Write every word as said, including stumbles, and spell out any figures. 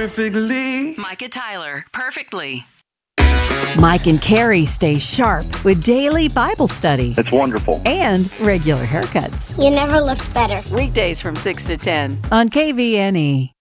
perfectly. Micah Tyler, perfectly. Mike and Carrie stay sharp with daily Bible study It's wonderful. and regular haircuts. You never looked better. Weekdays from six to ten on K V N E.